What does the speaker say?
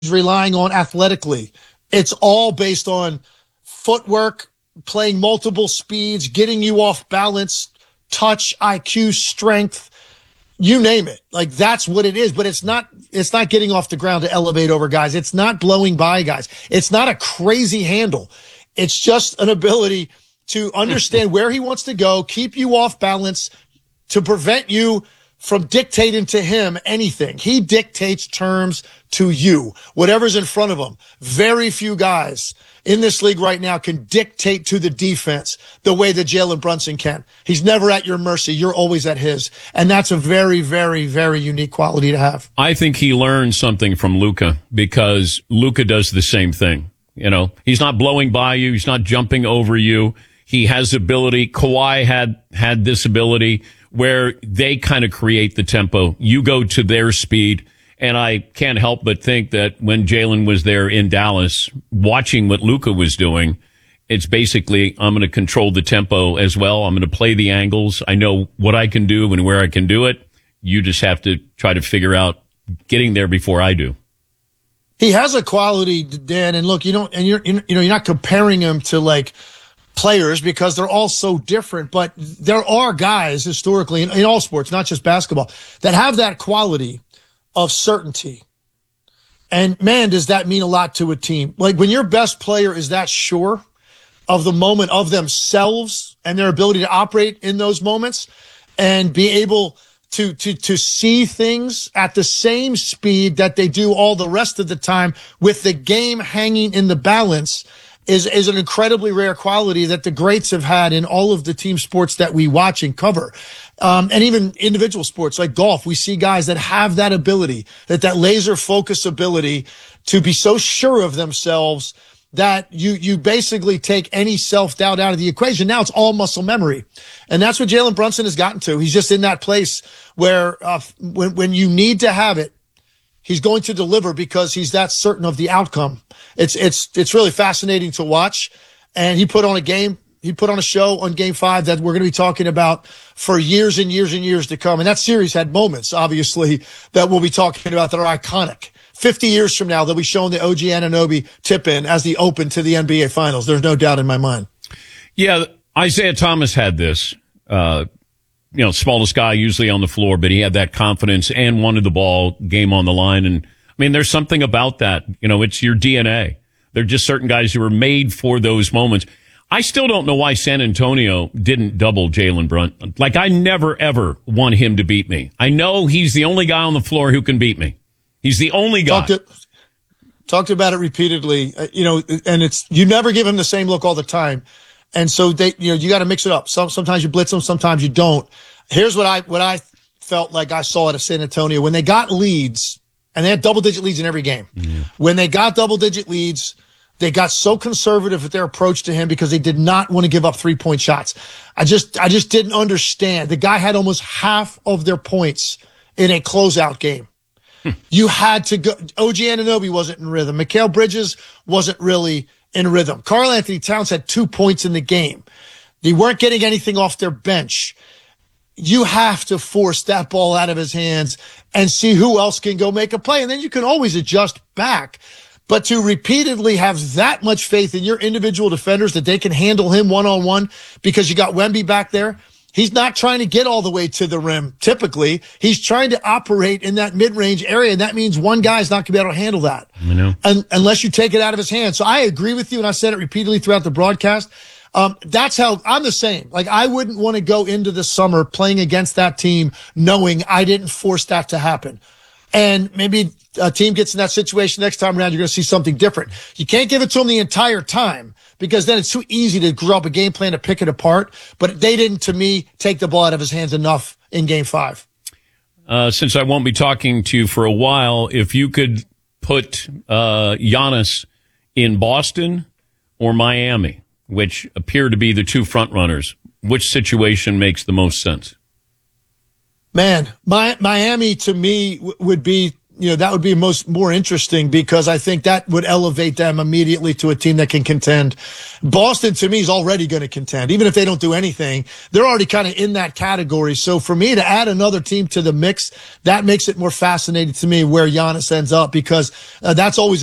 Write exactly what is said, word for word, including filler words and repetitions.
relying on athletically. It's all based on footwork, playing multiple speeds, getting you off balance, touch, I Q, strength, you name it. Like, that's what it is. But it's not, it's not getting off the ground to elevate over guys. It's not blowing by guys. It's not a crazy handle. It's just an ability to understand where he wants to go, keep you off balance, to prevent you from dictating to him anything. He dictates terms to you, whatever's in front of him. Very few guys in this league right now can dictate to the defense the way that Jalen Brunson can. He's never at your mercy. You're always at his. And that's a very, very, very unique quality to have. I think he learned something from Luka, because Luka does the same thing. You know, he's not blowing by you. He's not jumping over you. He has ability. Kawhi had, had this ability where they kind of create the tempo. You go to their speed. And I can't help but think that when Jalen was there in Dallas, watching what Luka was doing, it's basically, I'm going to control the tempo as well. I'm going to play the angles. I know what I can do and where I can do it. You just have to try to figure out getting there before I do. He has a quality, Dan, and look, you don't, and you're, you know, you're not comparing him to like players because they're all so different, but there are guys historically in, in all sports, not just basketball, that have that quality of certainty. And man, does that mean a lot to a team. Like, when your best player is that sure of the moment of themselves and their ability to operate in those moments and be able to, to, to see things at the same speed that they do all the rest of the time with the game hanging in the balance is, is an incredibly rare quality that the greats have had in all of the team sports that we watch and cover. Um, and even individual sports like golf, we see guys that have that ability, that that laser focus ability to be so sure of themselves that you, you basically take any self-doubt out of the equation. Now it's all muscle memory. And that's what Jalen Brunson has gotten to. He's just in that place where, uh, when, when you need to have it, he's going to deliver because he's that certain of the outcome. It's, it's, it's really fascinating to watch. And he put on a game, he put on a show on game five that we're going to be talking about for years and years and years to come. And that series had moments, obviously, that we'll be talking about that are iconic. fifty years from now, they'll be showing the O G Anunoby tip-in as the open to the N B A Finals. There's no doubt in my mind. Yeah, Isaiah Thomas had this, uh, you know, smallest guy usually on the floor, but he had that confidence and wanted the ball, game on the line. And I mean, there's something about that. You know, it's your D N A. They're just certain guys who are made for those moments. I still don't know why San Antonio didn't double Jalen Brunson. Like, I never, ever want him to beat me. I know he's the only guy on the floor who can beat me. He's the only guy. Talked, to, talked about it repeatedly, uh, you know, and it's, you never give him the same look all the time. And so they, you know, you got to mix it up. Some, sometimes you blitz them, sometimes you don't. Here's what I, what I felt like I saw at San Antonio when they got leads, and they had double digit leads in every game. Yeah. When they got double digit leads, they got so conservative with their approach to him because they did not want to give up three point shots. I just, I just didn't understand. The guy had almost half of their points in a closeout game. Hmm. You had to go. O G Anunoby wasn't in rhythm. Mikal Bridges wasn't really in rhythm. Karl Anthony Towns had two points in the game. They weren't getting anything off their bench. You have to force that ball out of his hands and see who else can go make a play. And then you can always adjust back. But to repeatedly have that much faith in your individual defenders that they can handle him one-on-one because you got Wemby back there, he's not trying to get all the way to the rim. Typically, he's trying to operate in that mid-range area, and that means one guy's not going to be able to handle that I know. Un- unless you take it out of his hands. So I agree with you, and I said it repeatedly throughout the broadcast. Um, that's how I'm the same. Like, I wouldn't want to go into the summer playing against that team knowing I didn't force that to happen. And maybe a team gets in that situation next time around, you're going to see something different. You can't give it to them the entire time because then it's too easy to draw up a game plan to pick it apart. But they didn't, to me, take the ball out of his hands enough in game five. Uh, since I won't be talking to you for a while, if you could put uh, Giannis in Boston or Miami, which appear to be the two front runners, which situation makes the most sense? Man, my, Miami to me w- would be you know, that would be most more interesting because I think that would elevate them immediately to a team that can contend. Boston, to me, is already going to contend. Even if they don't do anything, they're already kind of in that category. So for me to add another team to the mix, that makes it more fascinating to me where Giannis ends up because uh, that's always